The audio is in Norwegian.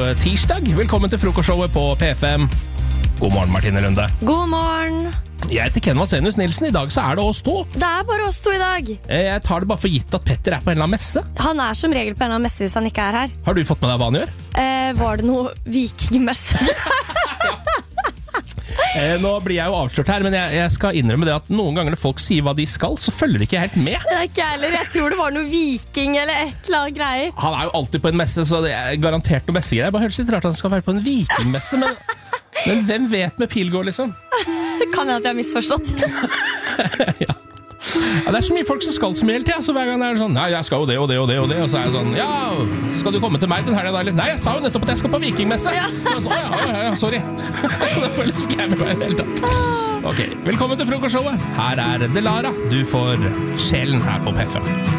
god tirsdag. Velkommen til frokostshowet på P5. God morgen, Martine Lunde. God morgen. Jeg heter Ken Vasenius Nilsen. I dag så er det oss to. Det er bare oss to i dag. Jeg tar det bare for gitt at Petter er på en eller annen messe. Han er som regel på en eller annen messe hvis han ikke er her. Har du fått med deg hva han gjør? Var det noe vikingmesse? Nå blir jeg jo avslørt her, men jeg skal innrømme det at noen ganger når folk sier hva de skal, så følger de ikke helt med. Det er ikke heller. Jeg tror det var noe viking eller et eller annet greier. Han er jo alltid på en messe, så det er garantert noe messegreier. Bare høres litt rart at han skal være på en vikingmesse, men hvem vet med Pilgård, liksom? Det kan jeg at jeg har misforstått. Ja, det er så mye folk som skal så mye hele tiden. Så hver gang er det sånn, nei, jeg skal jo det og det og det og det. Og så er jeg sånn, ja, skal du komme til meg den her da? Eller, nei, jeg sa jo nettopp at jeg skal på vikingmesse. Ja. Så jeg sånn, ja, sorry. Det føles ikke jeg med meg i det hele tatt. Ok, velkommen til frokostshowet. Her er Delara. Du får sjelen her på P5.